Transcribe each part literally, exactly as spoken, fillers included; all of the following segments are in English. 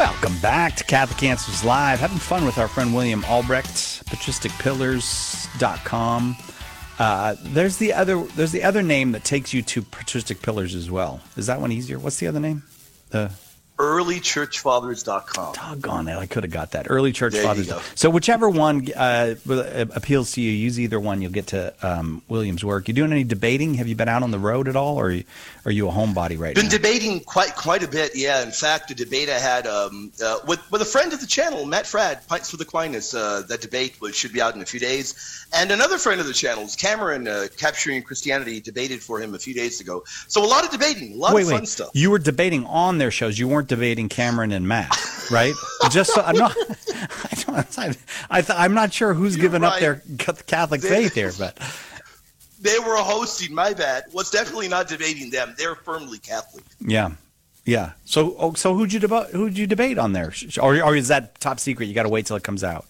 Welcome back to Catholic Answers Live. Having fun with our friend William Albrecht, patristic pillars dot com. Uh, there's the other there's the other name that takes you to Patristic Pillars as well. Is that one easier? What's the other name? The early church fathers dot com. Doggone it, I could have got that. Early Church There Fathers. you go. So whichever one uh, appeals to you, use either one. You'll get to um, William's work. You doing any debating? Have you been out on the road at all, or are you, are you a homebody right Been now? debating quite quite a bit, yeah. In fact, a debate I had um, uh, with with a friend of the channel, Matt Fradd, Pints for the Aquinas. Uh, that debate was, should be out in a few days. And another friend of the channel, Cameron, uh, Capturing Christianity, debated for him a few days ago. So a lot of debating, a lot wait, of fun wait. stuff. You were debating on their shows. You weren't debating Cameron and Matt, right? Just so I'm not. I don't, I, I th- I'm not sure who's You're giving up right. their Catholic They- faith here, but They were hosting, my bad. Was definitely not debating them. They're firmly Catholic. yeah, yeah. So, oh, so who'd you debate? Who'd you debate on there, or, or is that top secret? You got to wait till it comes out.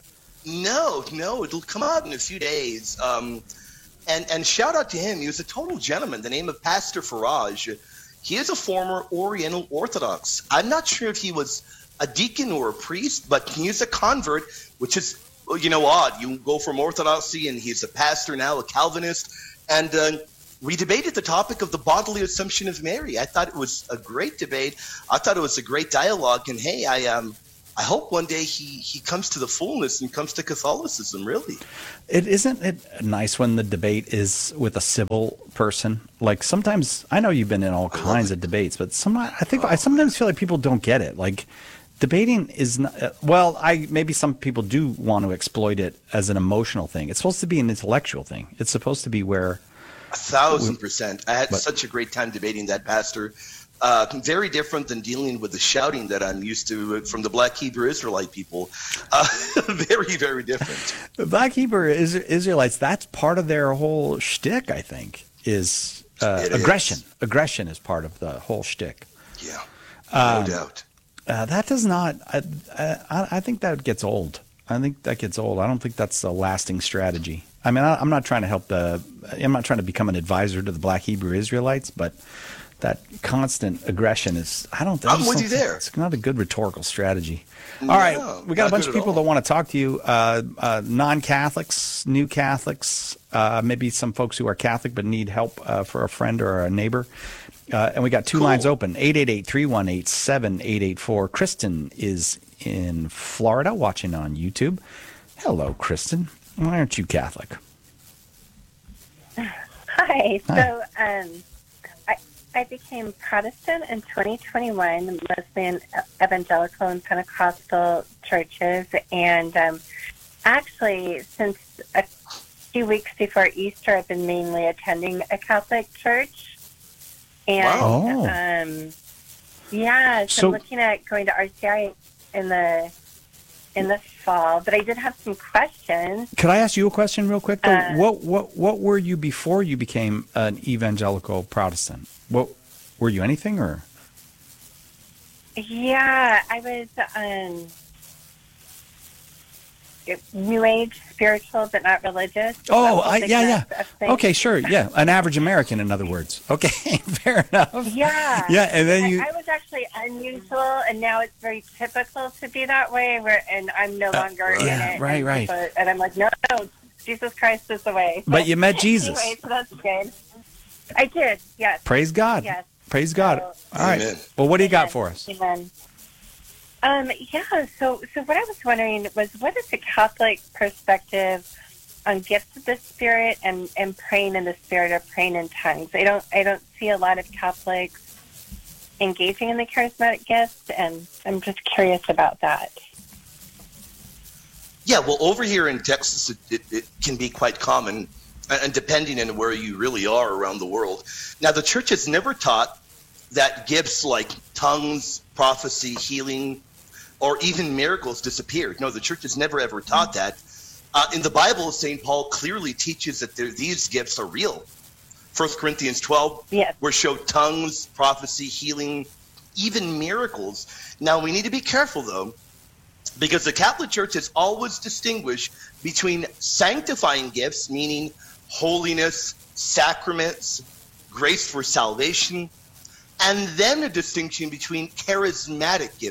No, no, it'll come out in a few days. Um, and and shout out to him. He was a total gentleman. The name of Pastor Faraj. He is a former Oriental Orthodox. I'm not sure if he was a deacon or a priest, but he is a convert, which is, you know, odd. You go from Orthodoxy, and he's a pastor now, a Calvinist. And uh, we debated the topic of the bodily assumption of Mary. I thought it was a great debate. I thought it was a great dialogue. And hey, I um. I hope one day he, he comes to the fullness and comes to Catholicism, really. It isn't it nice when the debate is with a civil person? Like sometimes I know you've been in all kinds of debates, but some I think I sometimes feel like people don't get it. Like debating is not, well, I maybe some people do want to exploit it as an emotional thing. It's supposed to be an intellectual thing. It's supposed to be where A thousand percent. I had But- such a great time debating that pastor. Uh, very different than dealing with the shouting that I'm used to from the Black Hebrew Israelite people. Uh, very, very different. the Black Hebrew is, Israelites. That's part of their whole shtick. I think is uh, It aggression. is. Aggression is part of the whole shtick. Yeah, no doubt. Uh, that does not. I, I, I think that gets old. I think that gets old. I don't think that's a lasting strategy. I mean, I, I'm not trying to help the. I'm not trying to become an advisor to the Black Hebrew Israelites, but that constant aggression is. I don't. I I'm just with don't you think- there. It's not a good rhetorical strategy. All No, right, we got a not bunch good of at people all. that want to talk to you. Uh, uh, non-Catholics, new Catholics, uh, maybe some folks who are Catholic but need help uh, for a friend or a neighbor. Uh, and we got two Cool. lines open, eight eight eight, three one eight, seven eight eight four. Kristen is in Florida watching on YouTube. Hello, Kristen. Why aren't you Catholic? Hi. So um, I, I became Protestant in twenty twenty-one, mostly in evangelical and Pentecostal churches. And um, actually, since a few weeks before Easter, I've been mainly attending a Catholic church. And Wow. um, yeah, so, So- I'm looking at going to R C I in the in the fall. But I did have some questions. Could I ask you a question real quick? Though? Uh, what what what were you before you became an evangelical Protestant? What were you anything or? Yeah, I was um, New Age, spiritual, but not religious. Oh, That was I, the yeah, kind yeah. of thing. Okay, sure, yeah. An average American, in other words. Okay, fair enough. Yeah. Yeah, and then you. I, I was actually unusual, and now it's very typical to be that way. Where and I'm no longer in yeah, it. right, and right. people- And I'm like, no, no, Jesus Christ is the way. But you met Jesus. Anyway, so that's good. I did. Yes. Praise God. Yes. Praise God. So- All right. Amen. Well, what do you got Amen. for us? Amen. Um, yeah, so so what I was wondering was, what is the Catholic perspective on gifts of the Spirit and, and praying in the Spirit or praying in tongues? I don't I don't see a lot of Catholics engaging in the charismatic gifts, and I'm just curious about that. Yeah, well, over here in Texas, it, it, it can be quite common, and and depending on where you really are around the world. Now, the church has never taught that gifts like tongues, prophecy, healing, or even miracles disappeared. No, the church has never ever taught that. Uh, in the Bible, Saint Paul clearly teaches that there, these gifts are real. First Corinthians twelve, Yes. where showed tongues, prophecy, healing, even miracles. Now, we need to be careful, though, because the Catholic Church has always distinguished between sanctifying gifts, meaning holiness, sacraments, grace for salvation, and then a distinction between charismatic gifts,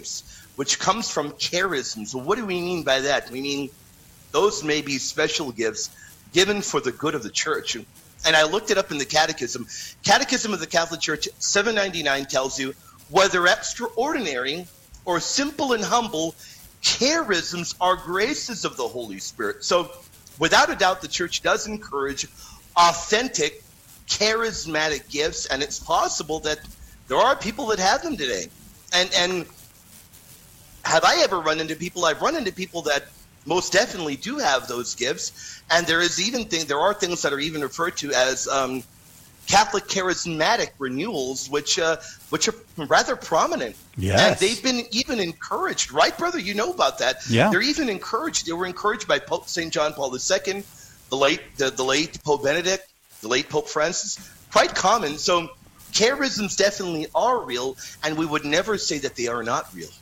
which comes from charism. So what do we mean by that? We mean those may be special gifts given for the good of the church. And I looked it up in the Catechism. Catechism of the Catholic Church, seven ninety-nine, tells you, whether extraordinary or simple and humble, charisms are graces of the Holy Spirit. So without a doubt, the church does encourage authentic, charismatic gifts, and it's possible that there are people that have them today. And and have I ever run into people? I've run into people that most definitely do have those gifts, and there is even thing there are things that are even referred to as um, Catholic charismatic renewals, which uh, which are rather prominent. Yes. And they've been even encouraged, right, brother? You know about that. Yeah. They're even encouraged. They were encouraged by Pope Saint John Paul the Second, the late the, the late Pope Benedict, the late Pope Francis. Quite common. So charisms definitely are real, and we would never say that they are not real.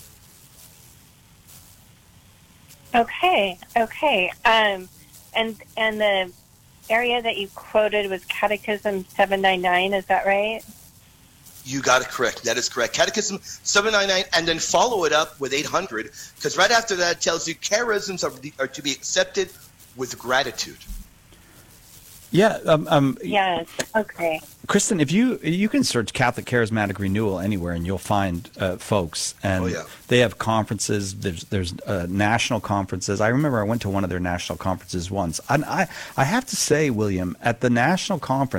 Okay, okay. Um, and and the area that you quoted was Catechism seven ninety-nine, is that right? You got it correct. That is correct. Catechism seven ninety-nine, and then follow it up with eight hundred, because right after that it tells you charisms are, are to be accepted with gratitude. Yeah, um, um, Yes, okay. Kristen, if you you can search Catholic Charismatic Renewal anywhere, and you'll find uh, folks, and Oh, yeah. they have conferences. There's there's uh, national conferences. I remember I went to one of their national conferences once, and I I have to say, William, at the national conference,